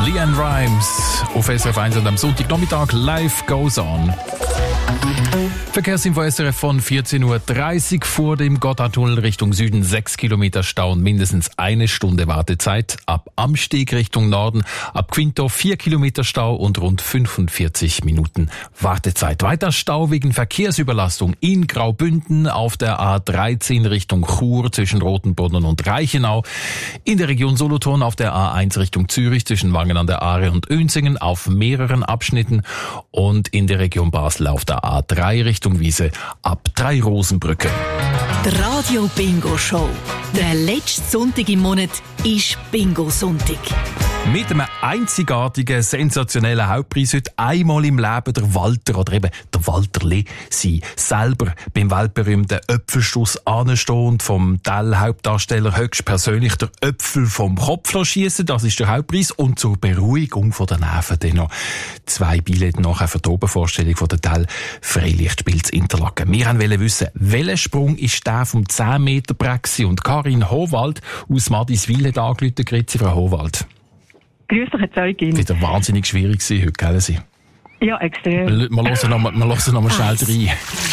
Leanne Rimes auf SRF 1 und am Sonntagnachmittag Life Goes On. Verkehrsinfo SRF von 14.30 Uhr vor dem Gotthardtunnel Richtung Süden 6 Kilometer Stau und mindestens 1 Stunde Wartezeit. Ab Amsteg Richtung Norden, ab Quinto 4 Kilometer Stau und rund 45 Minuten Wartezeit. Weiter Stau wegen Verkehrsüberlastung in Graubünden auf der A13 Richtung Chur zwischen Rotenboden und Reichenau. In der Region Solothurn auf der A1 Richtung Zürich zwischen Wangen an der Aare und Önsingen auf mehreren Abschnitten und in der Region Basel auf der A3 Richtung Wiese ab 3 Rosenbrücke. Die Radio Bingo Show. Der letzte Sonntag im Monat ist Bingo Sonntag. Mit einem einzigartigen, sensationellen Hauptpreis heute einmal im Leben der Walter oder eben der Walterli sie selber beim weltberühmten Äpfelstoss anstehen und vom Tell-Hauptdarsteller höchstpersönlich der Äpfel vom Kopf schiessen. Das ist der Hauptpreis. Und zur Beruhigung der Nerven dann noch 2 Billette nachher für die Obervorstellung von der Tell Freilichtspiel zu Interlaken. Wir wollten wissen, welcher Sprung ist der vom 10 Meter Brett und Karin Howald aus Madiswil hat angerufen. Grüezi, Frau Howald. Grüß dich, Zeugin. Wieder wahnsinnig schwierig gewesen heute, gell Sie? Ja, extrem. Wir hören noch mal schnell rein.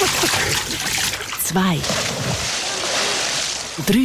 2. 3.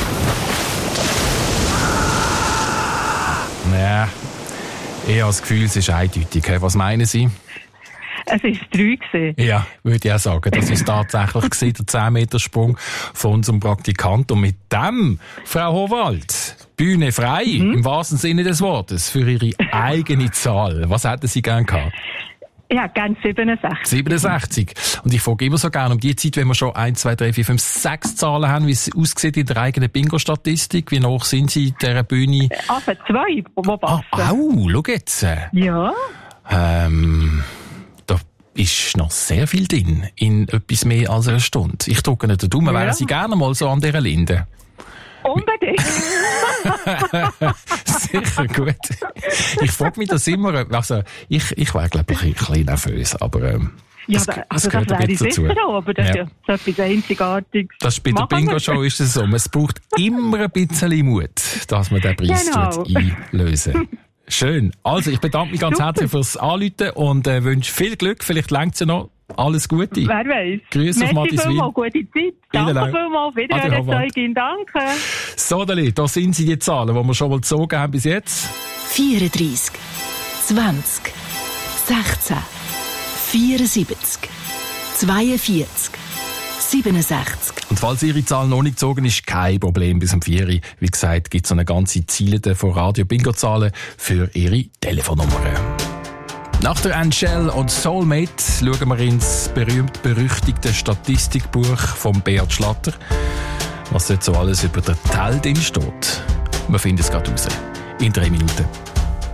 Ja, ich habe das Gefühl, es ist eindeutig. Was meinen Sie? Es war 3 gewesen. Ja, würde ich auch sagen. Das ist tatsächlich gewesen, der 10-Meter-Sprung von unserem Praktikant. Und mit dem, Frau Howald, Bühne frei, im wahrsten Sinne des Wortes, für Ihre eigene Zahl. Was hätten Sie gern gehabt? Ja, ganz 67. 67. Und ich frage immer so gerne um die Zeit, wenn wir schon 1, 2, 3, 4, 5, 6 Zahlen haben, wie es aussieht in der eigenen Bingo-Statistik. Wie hoch sind Sie in dieser Bühne? Also 2, wo passen. Schau jetzt. Ja. Da ist noch sehr viel drin, in etwas mehr als einer Stunde. Ich drücke nicht den Daumen. Ja. Wären Sie gerne mal so an dieser Linde? Unbedingt. Sicher, gut. Ich frage mich das immer, also ich wäre, glaube ich, ein bisschen nervös, aber Ja, das gehört ein bisschen dazu. Sicher, aber das ist ja so etwas Einzigartiges. Das ist bei der Bingo-Show ist es so. Es braucht immer ein bisschen Mut, dass man den Preis einlösen. Schön. Also, ich bedanke mich ganz herzlich fürs Anrufen und wünsche viel Glück. Vielleicht längt es ja noch. Alles Gute. Wer weiß. Grüße auf Madiswil. Merci gute Zeit. Danke vielmals. Wiederhören, Zeugin. Danke. So, Dali, da sind sie die Zahlen, die wir schon mal gezogen haben bis jetzt. 34. 20. 16. 74. 42. 67. Und falls Ihre Zahl noch nicht gezogen ist, kein Problem. Bis um 4 Uhr, wie gesagt, gibt es eine ganze Ziele von Radio-Bingo-Zahlen für Ihre Telefonnummer. Nach der Angel und Soulmate schauen wir ins berühmt-berüchtigte Statistikbuch von Beat Schlatter. Was dort so alles über den Tell drin steht. Wir finden es gerade raus. In 3 Minuten.